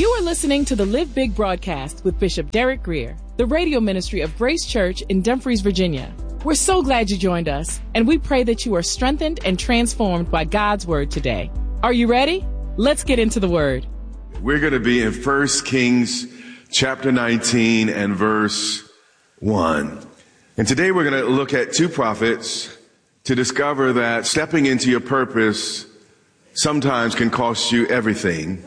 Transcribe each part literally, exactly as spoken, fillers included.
You are listening to the Live Big broadcast with Bishop Derek Greer, the radio ministry of Grace Church in Dumfries, Virginia. We're so glad you joined us, and we pray that you are strengthened and transformed by God's word today. Are you ready? Let's get into the word. We're going to be in First Kings chapter nineteen and verse one. And today we're going to look at two prophets to discover that stepping into your purpose sometimes can cost you everything,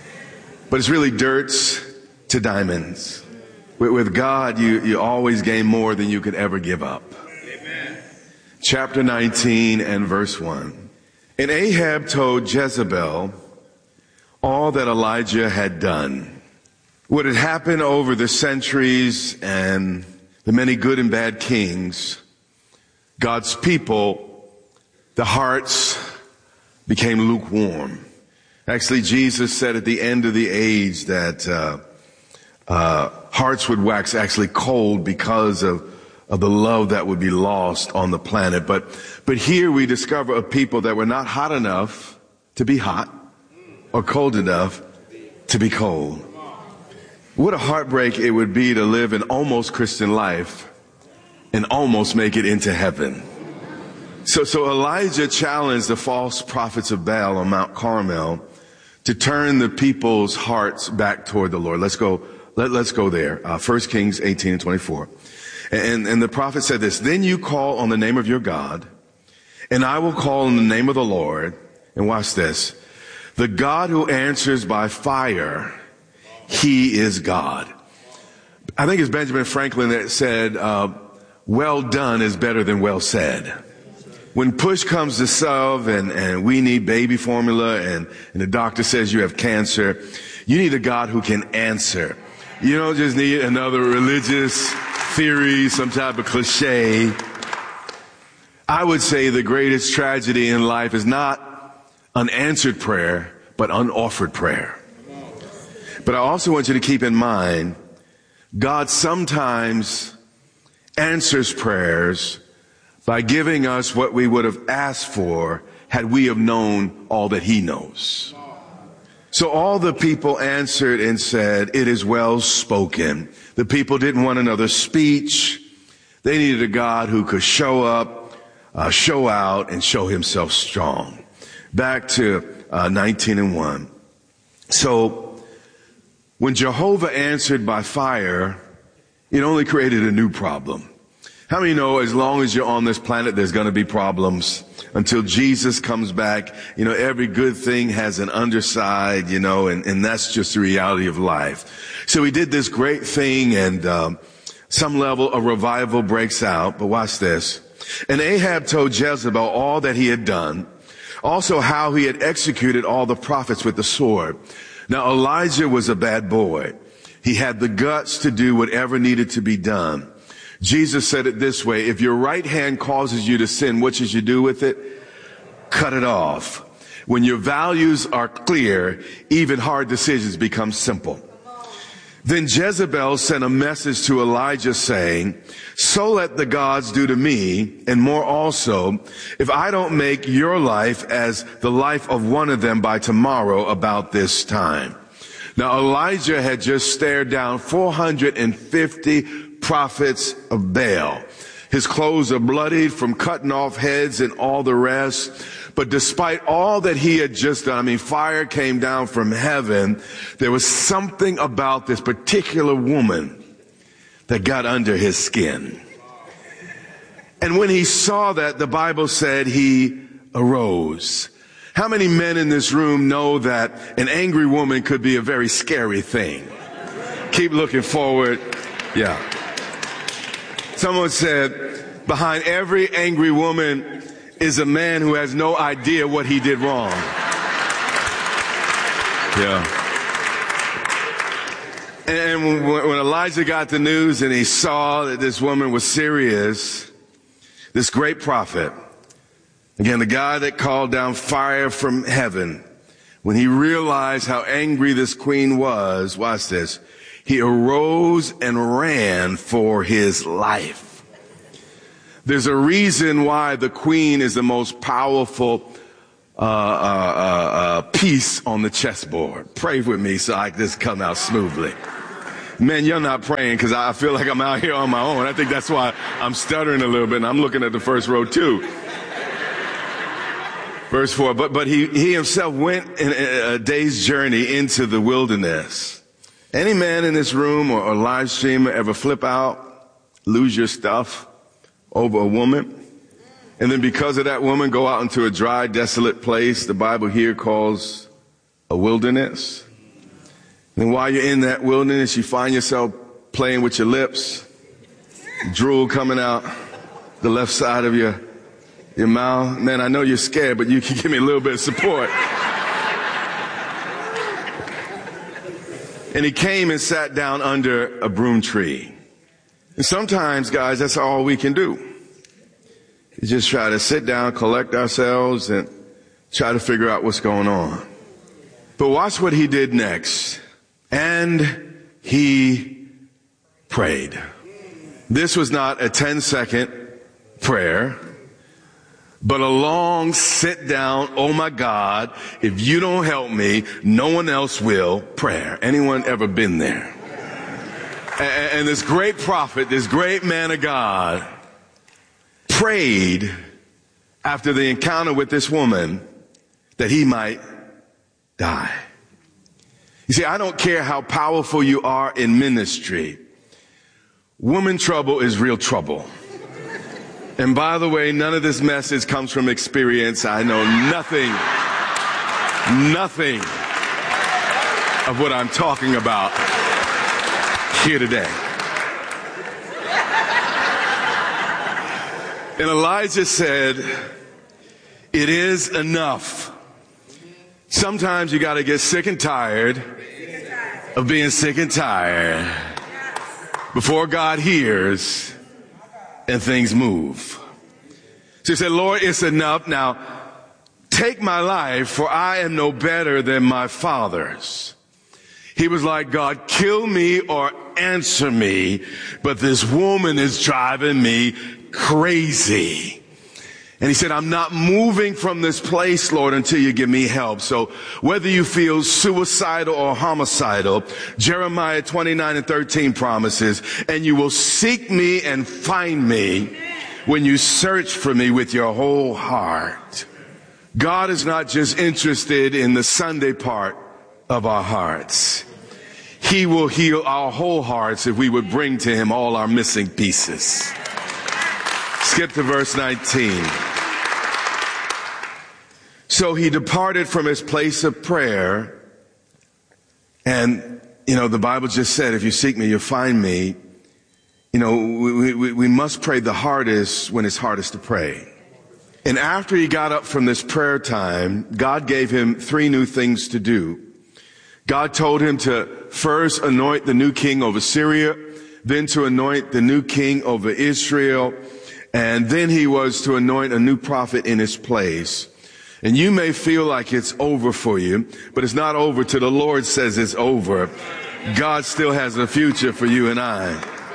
but it's really dirts to diamonds. With, with God, you, you always gain more than you could ever give up. Amen. Chapter nineteen and verse one. And Ahab told Jezebel all that Elijah had done. What had happened over the centuries and the many good and bad kings, God's people, the hearts became lukewarm. Actually, Jesus said at the end of the age that uh, uh, hearts would wax actually cold because of, of the love that would be lost on the planet. But, but here we discover a people that were not hot enough to be hot or cold enough to be cold. What a heartbreak it would be to live an almost Christian life and almost make it into heaven. So, so Elijah challenged the false prophets of Baal on Mount Carmel to turn the people's hearts back toward the Lord. Let's go, let, let's go there. Uh, First Kings eighteen and twenty-four. And, and the prophet said this, then you call on the name of your God, and I will call on the name of the Lord. And watch this. The God who answers by fire, he is God. I think it's Benjamin Franklin that said, uh, well done is better than well said. When push comes to shove and, and we need baby formula and, and the doctor says you have cancer, you need a God who can answer. You don't just need another religious theory, some type of cliche. I would say the greatest tragedy in life is not unanswered prayer, but unoffered prayer. But I also want you to keep in mind, God sometimes answers prayers by giving us what we would have asked for had we have known all that he knows. So all the people answered and said, it is well spoken. The people didn't want another speech. They needed a God who could show up, uh, show out, and show himself strong. Back to uh, nineteen and one. So when Jehovah answered by fire, it only created a new problem. How many know as long as you're on this planet, there's going to be problems until Jesus comes back? You know, every good thing has an underside, you know, and, and that's just the reality of life. So he did this great thing and um, some level of revival breaks out. But watch this. And Ahab told Jezebel all that he had done, also how he had executed all the prophets with the sword. Now, Elijah was a bad boy. He had the guts to do whatever needed to be done. Jesus said it this way, if your right hand causes you to sin, what should you do with it? Cut it off. When your values are clear, even hard decisions become simple. Then Jezebel sent a message to Elijah saying, so let the gods do to me, and more also, if I don't make your life as the life of one of them by tomorrow about this time. Now Elijah had just stared down four hundred fifty prophets of Baal. His clothes are bloodied from cutting off heads and all the rest. But despite all that he had just done, I mean, fire came down from heaven. There was something about this particular woman that got under his skin. And when he saw that, the Bible said he arose. How many men in this room know that an angry woman could be a very scary thing? Keep looking forward. Yeah. Someone said, behind every angry woman is a man who has no idea what he did wrong. Yeah. And when Elijah got the news and he saw that this woman was serious, this great prophet, again, the guy that called down fire from heaven, when he realized how angry this queen was, watch this, he arose and ran for his life. There's a reason why the queen is the most powerful uh, uh, uh, piece on the chessboard. Pray with me so I can just come out smoothly. Man, you're not praying because I feel like I'm out here on my own. I think that's why I'm stuttering a little bit, and I'm looking at the first row too. Verse four, but, but he, he himself went in a day's journey into the wilderness. Any man in this room or, or live streamer ever flip out, lose your stuff over a woman, and then because of that woman go out into a dry, desolate place the Bible here calls a wilderness? And while you're in that wilderness, you find yourself playing with your lips, drool coming out the left side of your Your mouth. Man, I know you're scared, but you can give me a little bit of support. And he came and sat down under a broom tree. And sometimes, guys, that's all we can do. You just try to sit down, collect ourselves, and try to figure out what's going on. But watch what he did next. And he prayed. This was not a ten-second prayer, but a long sit down, oh my God, if you don't help me, no one else will, prayer. Anyone ever been there? And, and this great prophet, this great man of God, prayed after the encounter with this woman that he might die. You see, I don't care how powerful you are in ministry. Woman trouble is real trouble. And by the way, none of this message comes from experience. I know nothing, nothing of what I'm talking about here today. And Elijah said, it is enough. Sometimes you got to get sick and tired of being sick and tired before God hears and things move. So he said, Lord, it's enough. Now, take my life, for I am no better than my fathers. He was like, God, kill me or answer me, but this woman is driving me crazy. And he said, I'm not moving from this place, Lord, until you give me help. So whether you feel suicidal or homicidal, Jeremiah twenty-nine and thirteen promises, and you will seek me and find me when you search for me with your whole heart. God is not just interested in the Sunday part of our hearts. He will heal our whole hearts if we would bring to him all our missing pieces. Skip to verse nineteen. So he departed from his place of prayer. And, you know, the Bible just said, if you seek me, you'll find me. You know, we, we, we must pray the hardest when it's hardest to pray. And after he got up from this prayer time, God gave him three new things to do. God told him to first anoint the new king over Syria, then to anoint the new king over Israel, and then he was to anoint a new prophet in his place. And you may feel like it's over for you, but it's not over till the Lord says it's over. God still has a future for you and I.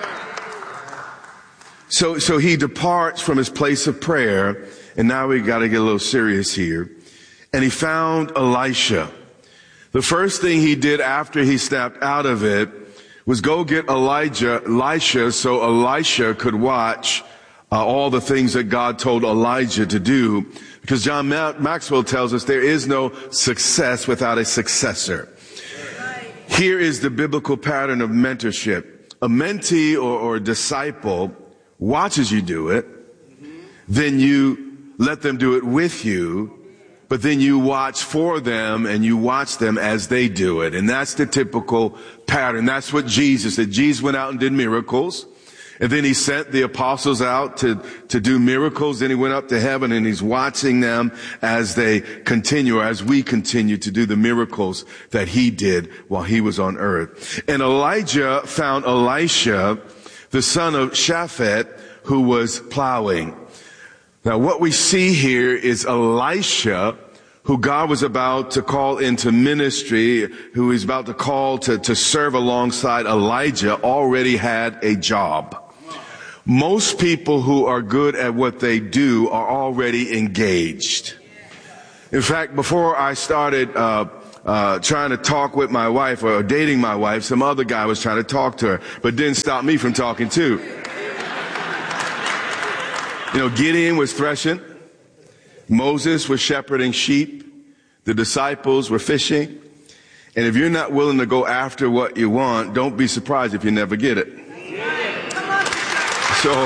So, so he departs from his place of prayer, and now we got to get a little serious here. And he found Elisha. The first thing he did after he stepped out of it was go get Elijah, Elisha, so Elisha could watch uh, all the things that God told Elijah to do. Because John Maxwell tells us there is no success without a successor. Here is the biblical pattern of mentorship. A mentee or, or disciple watches you do it, then you let them do it with you, but then you watch for them and you watch them as they do it. And that's the typical pattern. That's what Jesus did. Jesus went out and did miracles. And then he sent the apostles out to, to do miracles. Then he went up to heaven and he's watching them as they continue, or as we continue to do the miracles that he did while he was on earth. And Elijah found Elisha, the son of Shaphat, who was plowing. Now what we see here is Elisha, who God was about to call into ministry, who he's about to call to, to serve alongside Elijah, already had a job. Most people who are good at what they do are already engaged. In fact, before I started uh, uh, trying to talk with my wife or dating my wife, some other guy was trying to talk to her, but didn't stop me from talking too. You know, Gideon was threshing. Moses was shepherding sheep. The disciples were fishing. And if you're not willing to go after what you want, don't be surprised if you never get it. So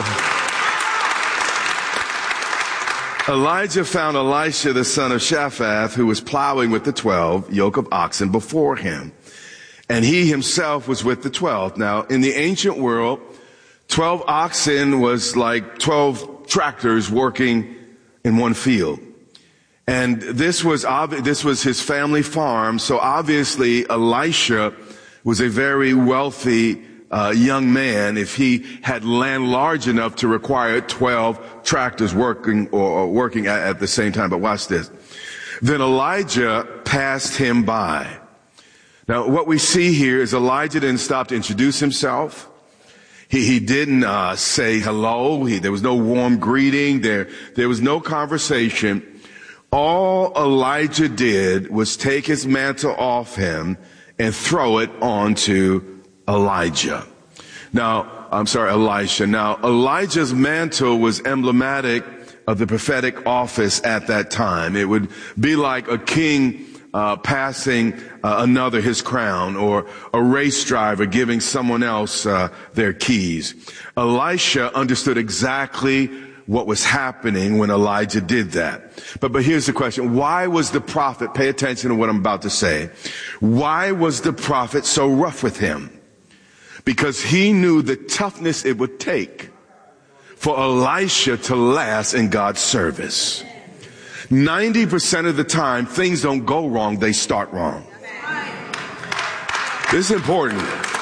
Elijah found Elisha, the son of Shaphat, who was plowing with the twelve yoke of oxen before him. And he himself was with the twelve. Now, in the ancient world, twelve oxen was like twelve tractors working in one field. And this was obvi- this was his family farm. So obviously, Elisha was a very wealthy uh, young man if he had land large enough to require twelve tractors working or, or working at, at the same time. But watch this. Then Elijah passed him by. Now, what we see here is Elijah didn't stop to introduce himself. He, he didn't uh, say hello. He, there was no warm greeting. There, there was no conversation. All Elijah did was take his mantle off him and throw it onto Elijah. Now, I'm sorry, Elisha. Now, Elijah's mantle was emblematic of the prophetic office at that time. It would be like a king uh, passing uh, another his crown, or a race driver giving someone else uh, their keys. Elisha understood exactly what was happening when Elijah did that. But, but here's the question. Why was the prophet, pay attention to what I'm about to say. Why was the prophet so rough with him? Because he knew the toughness it would take for Elisha to last in God's service. ninety percent of the time, things don't go wrong, they start wrong. This is important.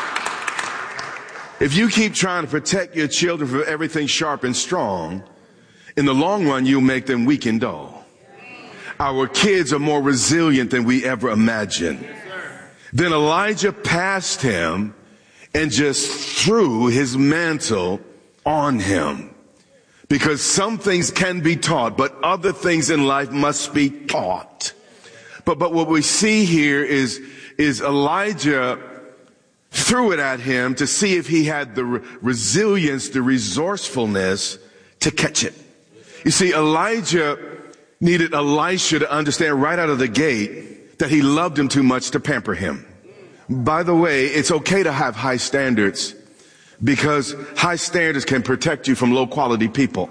If you keep trying to protect your children from everything sharp and strong, in the long run, you'll make them weak and dull. Our kids are more resilient than we ever imagined. Then Elijah passed him and just threw his mantle on him. Because some things can be taught, but other things in life must be taught. But, but what we see here is, is Elijah threw it at him to see if he had the re- resilience, the resourcefulness to catch it. You see, Elijah needed Elisha to understand right out of the gate that he loved him too much to pamper him. By the way, it's okay to have high standards, because high standards can protect you from low quality people.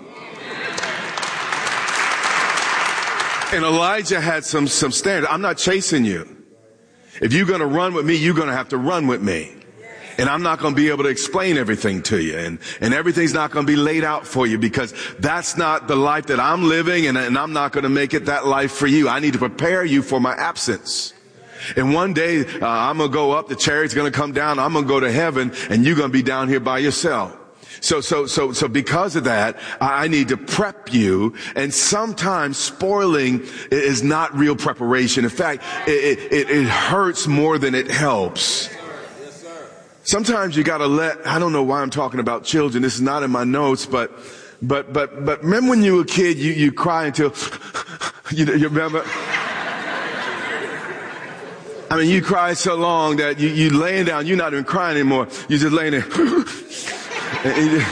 And Elijah had some, some standards. I'm not chasing you. If you're going to run with me, you're going to have to run with me. And I'm not going to be able to explain everything to you. And, and everything's not going to be laid out for you, because that's not the life that I'm living. And, and I'm not going to make it that life for you. I need to prepare you for my absence. And one day uh, I'm going to go up. The chariot's going to come down. I'm going to go to heaven, and you're going to be down here by yourself. So, so, so, so because of that, I need to prep you. And sometimes spoiling is not real preparation. In fact, it, it, it hurts more than it helps. Sometimes you gotta let, I don't know why I'm talking about children. This is not in my notes, but, but, but, but remember when you were a kid, you, you cry until, you, you remember? I mean, you cry so long that you, you laying down, you're not even crying anymore. You're just laying there. and you,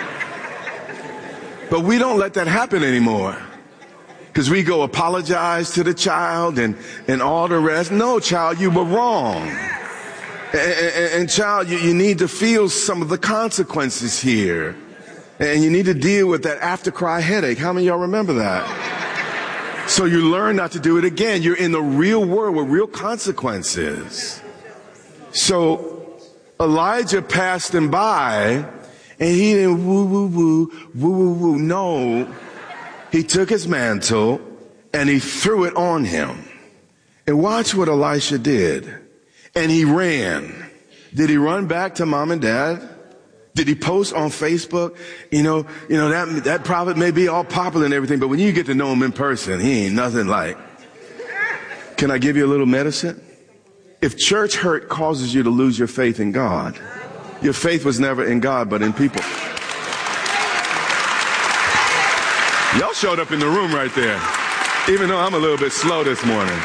but we don't let that happen anymore. Cause we go apologize to the child and, and all the rest. No, child, you were wrong. And, and, and child, you, you need to feel some of the consequences here. And you need to deal with that after cry headache. How many of y'all remember that? So you learn not to do it again. You're in the real world with real consequences. So Elijah passed him by, and he didn't woo, woo, woo, woo, woo, woo. No, he took his mantle and he threw it on him. And watch what Elisha did. And he ran. Did he run back to mom and dad? Did he post on Facebook? You know, you know, that, that prophet may be all popular and everything, but when you get to know him in person, he ain't nothing like. Can I give you a little medicine? If church hurt causes you to lose your faith in God, your faith was never in God, but in people. Y'all showed up in the room right there. Even though I'm a little bit slow this morning.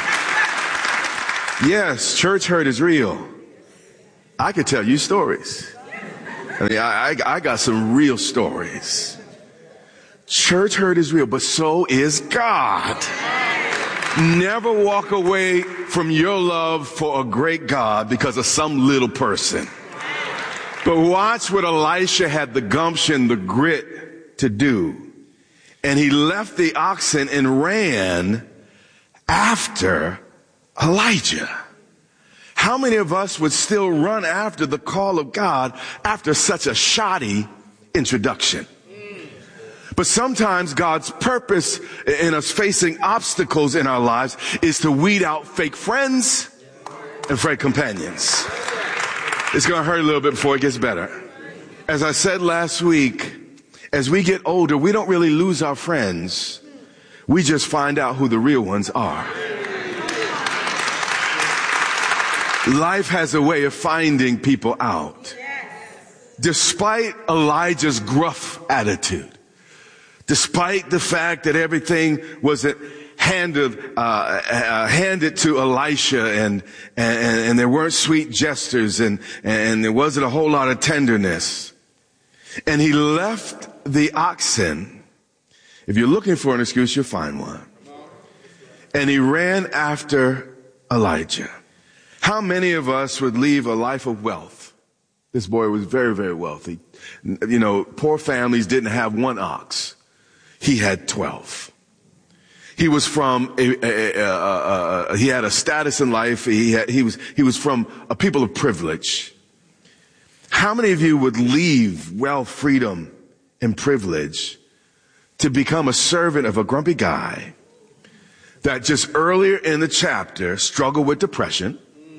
Yes, church hurt is real. I could tell you stories. I mean, I, I, I got some real stories. Church hurt is real, but so is God. Never walk away from your love for a great God because of some little person. But watch what Elisha had the gumption, the grit to do. And he left the oxen and ran after Elijah. How many of us would still run after the call of God after such a shoddy introduction? But sometimes God's purpose in us facing obstacles in our lives is to weed out fake friends and fake companions. It's going to hurt a little bit before it gets better. As I said last week, as we get older, we don't really lose our friends. We just find out who the real ones are. Life has a way of finding people out. Despite Elijah's gruff attitude, despite the fact that everything wasn't handed, uh, uh, handed to Elisha and, and, and there weren't sweet gestures and, and there wasn't a whole lot of tenderness. And he left the oxen. If you're looking for an excuse, you'll find one. And he ran after Elijah. How many of us would leave a life of wealth? This boy was very, very wealthy. You know, poor families didn't have one ox. He had twelve. He was from a, a, a, a, a he had a status in life. He had, he was he was from a people of privilege. How many of you would leave wealth, freedom, and privilege to become a servant of a grumpy guy that just earlier in the chapter struggled with depression,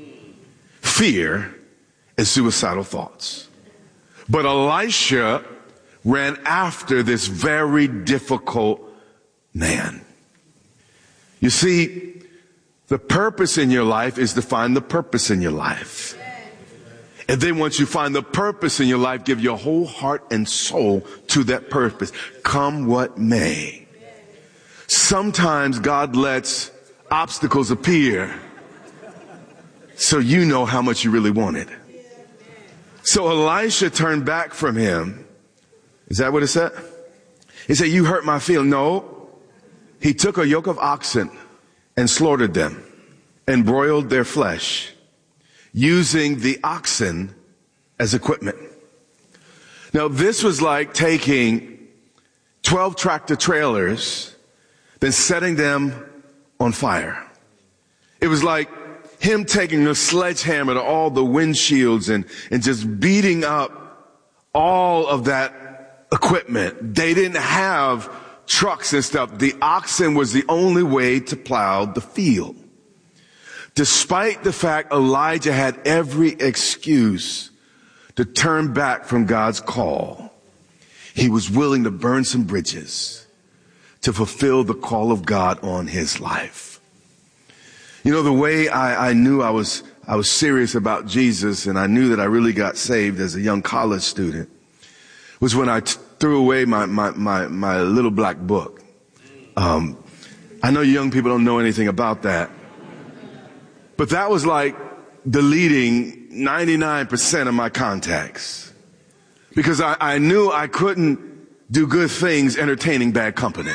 fear, and suicidal thoughts? But Elisha ran after this very difficult man. You see, the purpose in your life is to find the purpose in your life. And then once you find the purpose in your life, give your whole heart and soul to that purpose, come what may. Sometimes God lets obstacles appear so you know how much you really want it. So Elisha turned back from him. Is that what it said? He said, you hurt my feeling. No. He took a yoke of oxen and slaughtered them and broiled their flesh, using the oxen as equipment. Now, this was like taking twelve tractor trailers, then setting them on fire. It was like him taking a sledgehammer to all the windshields and, and just beating up all of that equipment. They didn't have trucks and stuff. The oxen was the only way to plow the field. Despite the fact Elijah had every excuse to turn back from God's call, he was willing to burn some bridges to fulfill the call of God on his life. You know, the way I, I knew I was, I was serious about Jesus and I knew that I really got saved as a young college student was when I t- threw away my, my, my, my little black book. Um, I know young people don't know anything about that. But that was like deleting ninety-nine percent of my contacts. Because I, I knew I couldn't do good things entertaining bad company.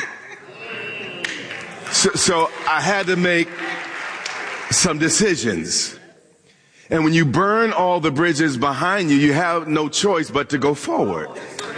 So, so I had to make some decisions. And when you burn all the bridges behind you, you have no choice but to go forward.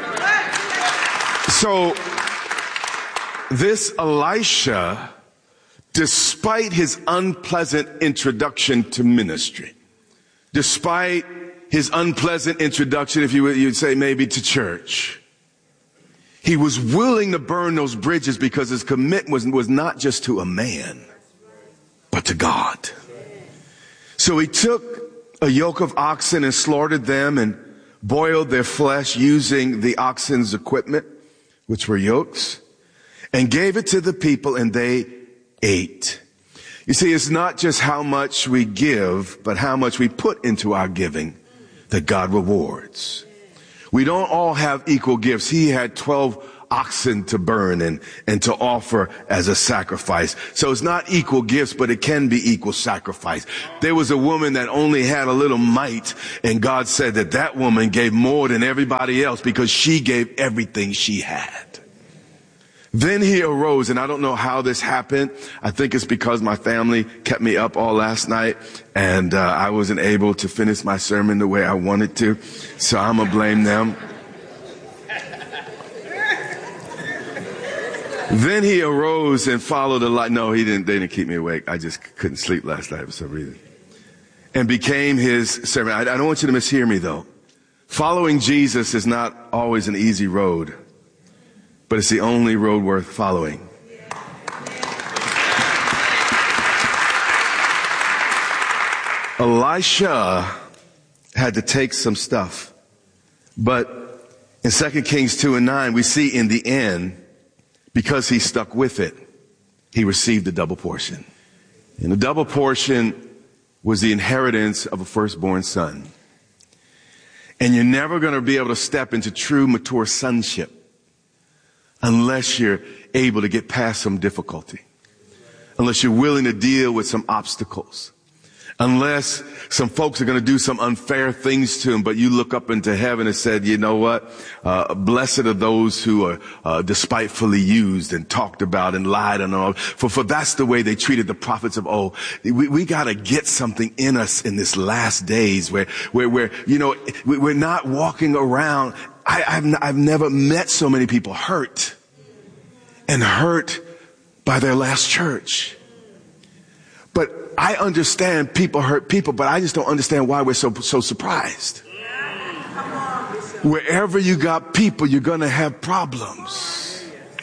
So this Elisha, despite his unpleasant introduction to ministry, despite his unpleasant introduction, if you would you'd say maybe to church, he was willing to burn those bridges because his commitment was, was not just to a man, but to God. So he took a yoke of oxen and slaughtered them and boiled their flesh using the oxen's equipment, which were yokes, and gave it to the people, and they ate. You see, it's not just how much we give, but how much we put into our giving that God rewards. We don't all have equal gifts. He had twelve oxen to burn and, and to offer as a sacrifice. So it's not equal gifts, but it can be equal sacrifice. There was a woman that only had a little mite, and God said that that woman gave more than everybody else because she gave everything she had. Then he arose, and I don't know how this happened. I think it's because my family kept me up all last night, and uh, I wasn't able to finish my sermon the way I wanted to. So I'm going to blame them. Then he arose and followed the light. No, he didn't. They didn't keep me awake. I just couldn't sleep last night for some reason. And became his servant. I, I don't want you to mishear me, though. Following Jesus is not always an easy road, but it's the only road worth following. Elisha had to take some stuff. But in Second Kings two and nine, we see in the end, because he stuck with it, he received a double portion. And the double portion was the inheritance of a firstborn son. And you're never going to be able to step into true mature sonship unless you're able to get past some difficulty, unless you're willing to deal with some obstacles, unless some folks are going to do some unfair things to him, but you look up into heaven and said, you know what? Uh, blessed are those who are uh, despitefully used and talked about and lied and all. For, for that's the way they treated the prophets of old. We, we got to get something in us in this last days where, where, where, you know, we, we're not walking around. I, I've, n- I've never met so many people hurt and hurt by their last church. But I understand people hurt people, but I just don't understand why we're so, so surprised. Wherever you got people, you're going to have problems.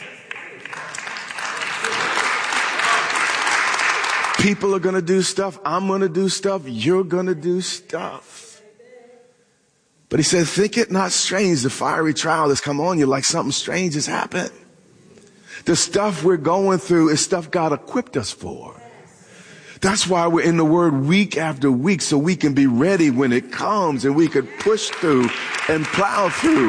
People are going to do stuff. I'm going to do stuff. You're going to do stuff. But he said, think it not strange, the fiery trial that's come on you like something strange has happened. The stuff we're going through is stuff God equipped us for. That's why we're in the Word week after week, so we can be ready when it comes and we could push through and plow through.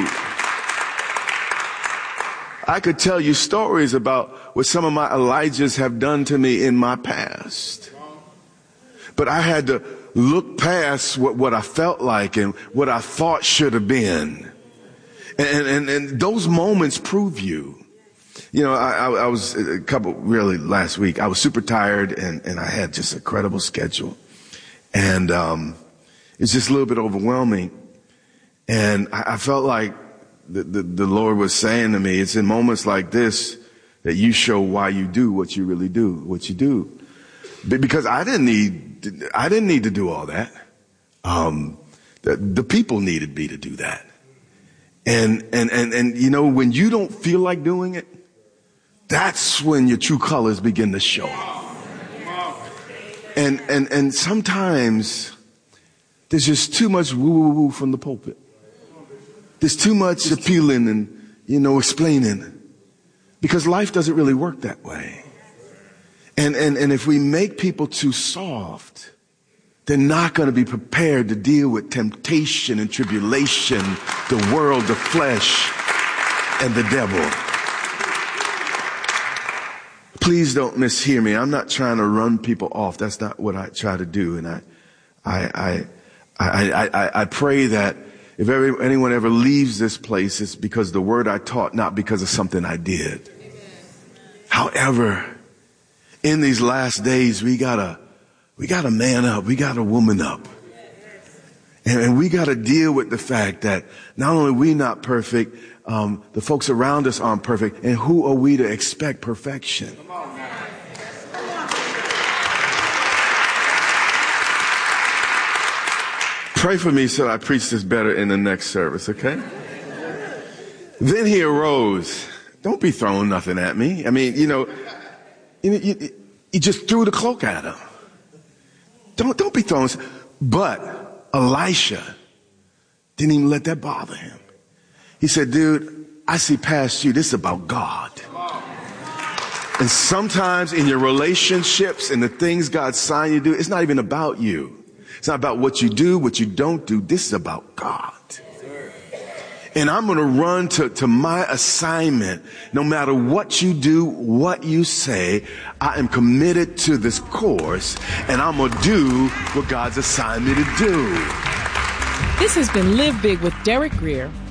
I could tell you stories about what some of my Elijahs have done to me in my past. But I had to look past what, what I felt like and what I thought should have been. And, and, and those moments prove you. You know, I, I, I was a couple, really last week, I was super tired and, and I had just a credible schedule. And, um, it's just a little bit overwhelming. And I, I felt like the, the, the Lord was saying to me, it's in moments like this that you show why you do what you really do, what you do. Because I didn't need, I didn't need to do all that. Um, the, the people needed me to do that. And, and, and, and, you know, when you don't feel like doing it, that's when your true colors begin to show. And, and, and sometimes there's just too much woo-woo-woo from the pulpit. There's too much appealing and, you know, explaining. Because life doesn't really work that way. And, and, and if we make people too soft, they're not going to be prepared to deal with temptation and tribulation, the world, the flesh, and the devil. Please don't mishear me. I'm not trying to run people off. That's not what I try to do. And I, I, I, I, I, I pray that if every, anyone ever leaves this place, it's because the word I taught, not because of something I did. However, in these last days, we gotta, we gotta man up. We gotta woman up. And, and we gotta deal with the fact that not only are we not perfect, um, the folks around us aren't perfect. And who are we to expect perfection? Pray for me so I preach this better in the next service, okay? Then he arose. Don't be throwing nothing at me. I mean, you know, you, you, you just threw the cloak at him. Don't, don't be throwing. But Elisha didn't even let that bother him. He said, dude, I see past you. This is about God. And sometimes in your relationships and the things God signed you to do, it's not even about you. It's not about what you do, what you don't do. This is about God. And I'm going to run to, to my assignment. No matter what you do, what you say, I am committed to this course, and I'm going to do what God's assigned me to do. This has been Live Big with Derek Grier,